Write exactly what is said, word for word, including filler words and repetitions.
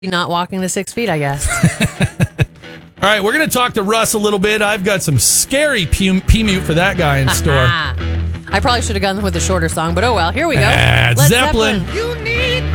not walking the six feet, I guess. All right, we're going to talk to Russ a little bit. I've got some scary P- P-Mute for that guy in store. I probably should have gone with a shorter song, but oh well. Here we go. Uh, Led Zeppelin. Zeppelin. You need